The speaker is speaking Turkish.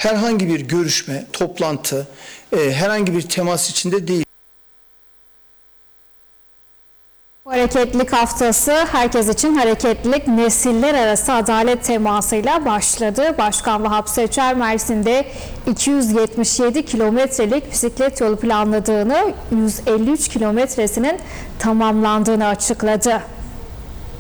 herhangi bir görüşme, toplantı, herhangi bir temas içinde değil. Hareketlilik haftası herkes için hareketlilik nesiller arası adalet temasıyla başladı. Başkan Vahap Seçer Mersin'de 277 kilometrelik bisiklet yolu planladığını, 153 kilometresinin tamamlandığını açıkladı.